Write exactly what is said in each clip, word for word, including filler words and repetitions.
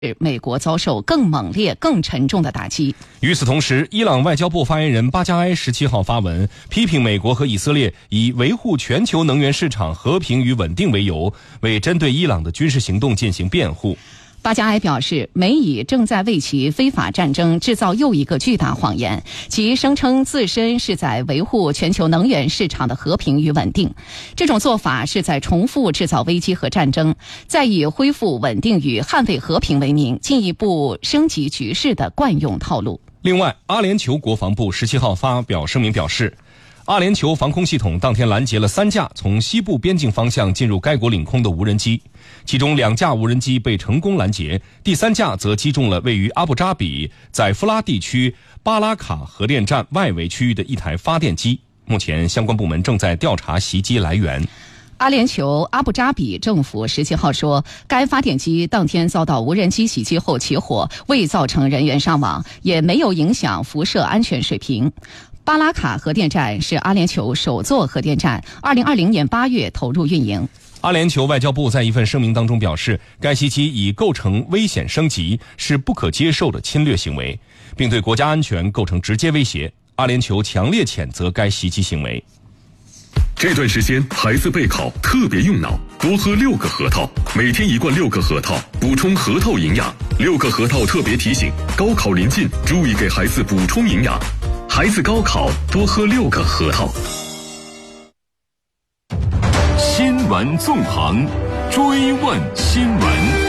美国遭受更猛烈、更沉重的打击。 与此同时，伊朗外交部发言人巴加埃十七号发文，批评美国和以色列以维护全球能源市场和平与稳定为由，为针对伊朗的军事行动进行辩护。 巴加埃表示，美以正在为其非法战争制造又一个巨大谎言，其声称自身是在维护全球能源市场的和平与稳定。这种做法是在重复制造危机和战争，在以恢复稳定与捍卫和平为名，进一步升级局势的惯用套路。 另外，阿联酋国防部十七号发表声明表示，阿联酋防空系统当天拦截了三架从西部边境方向进入该国领空的无人机，其中两架无人机被成功拦截，第三架则击中了位于阿布扎比宰夫拉地区巴拉卡核电站外围区域的一台发电机。目前相关部门正在调查袭击来源。 阿联酋阿布扎比政府十七号说，该发电机当天遭到无人机袭击后起火，未造成人员伤亡，也没有影响辐射安全水平。巴拉卡核电站是阿联酋首座核电站，二零二零年八月投入运营。 阿联酋外交部在一份声明当中表示，该袭击已构成危险升级，是不可接受的侵略行为，并对国家安全构成直接威胁。阿联酋强烈谴责该袭击行为。 这段时间孩子备考特别用脑，多喝六个核桃，每天一罐六个核桃，补充核桃营养。六个核桃特别提醒，高考临近，注意给孩子补充营养。孩子高考多喝六个核桃。 新闻纵横，追问新闻。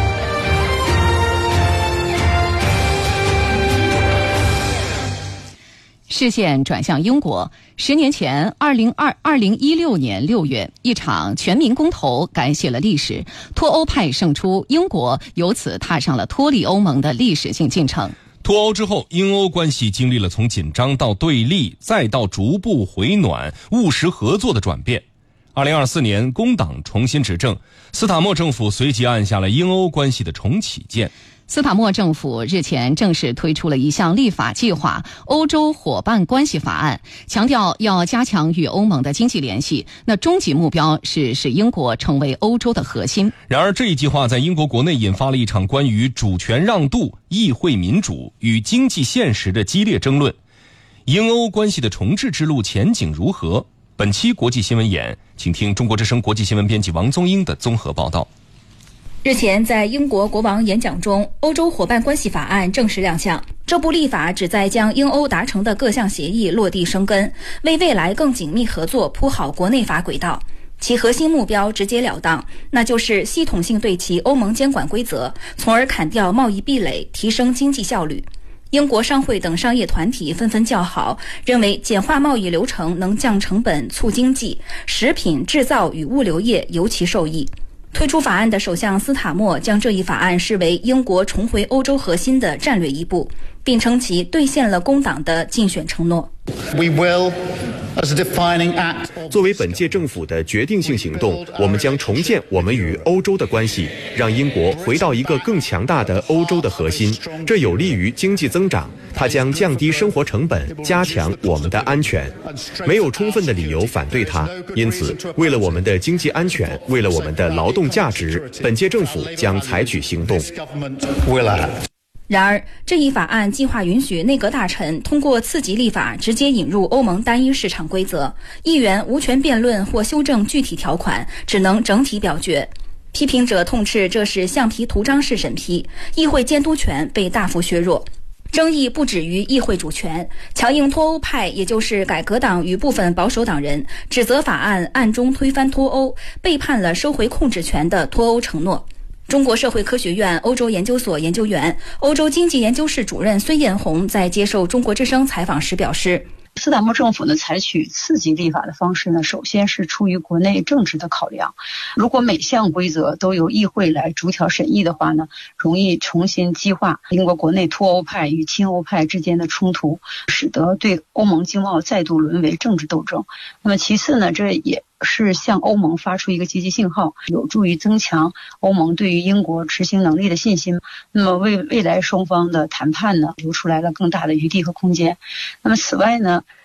视线转向英国，十年前，二零二二零一六年六月，一场全民公投改写了历史，脱欧派胜出，英国由此踏上了脱离欧盟的历史性进程。 脱欧之后，英欧关系经历了从紧张到对立，再到逐步回暖、务实合作的转变。二零二四年，工党重新执政，斯塔默政府随即按下了英欧关系的重启键。 斯塔默政府日前正式推出了一项立法计划——欧洲伙伴关系法案，强调要加强与欧盟的经济联系。那终极目标是使英国成为欧洲的核心。 然而，这一计划在英国国内引发了一场关于主权让渡、议会民主与经济现实的激烈争论。英欧关系的重置之路前景如何？本期国际新闻眼，请听中国之声国际新闻编辑王宗英的综合报道。 日前，在英国国王演讲中，欧洲伙伴关系法案正式亮相。这部立法旨在将英欧达成的各项协议落地生根，为未来更紧密合作铺好国内法轨道。其核心目标直截了当，那就是系统性对齐欧盟监管规则，从而砍掉贸易壁垒，提升经济效率。英国商会等商业团体纷纷叫好，认为简化贸易流程能降成本、促经济，食品制造与物流业尤其受益。推出法案的首相斯塔默将这一法案视为英国重回欧洲核心的战略一步，并称其兑现了工党的竞选承诺。 We will, as a defining act, 作为本届政府的决定性行动，我们将重建我们与欧洲的关系，让英国回到一个更强大的欧洲的核心。这有利于经济增长，它将降低生活成本，加强我们的安全。没有充分的理由反对它，因此，为了我们的经济安全，为了我们的劳动价值，本届政府将采取行动。 然而，这一法案计划允许内阁大臣通过次级立法直接引入欧盟单一市场规则，议员无权辩论或修正具体条款，只能整体表决。批评者痛斥这是橡皮图章式审批，议会监督权被大幅削弱。争议不止于议会主权，强硬脱欧派，也就是改革党与部分保守党人，指责法案暗中推翻脱欧，背叛了收回控制权的脱欧承诺。中国社会科学院欧洲研究所研究员、欧洲经济研究室主任孙艳红在接受中国之声采访时表示， 斯坦默政府呢采取次级立法的方式呢，首先是出于国内政治的考量。如果每项规则都由议会来逐条审议的话呢，容易重新激化英国国内脱欧派与亲欧派之间的冲突，使得对欧盟经贸再度沦为政治斗争。那么其次呢，这也是向欧盟发出一个积极信号，有助于增强欧盟对于英国执行能力的信心。那么为未来双方的谈判呢，留出来了更大的余地和空间。那么此外呢，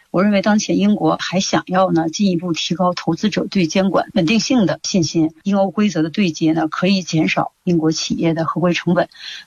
我认为当前英国还想要呢进一步提高投资者对监管稳定性的信心，英欧规则的对接呢可以减少英国企业的合规成本。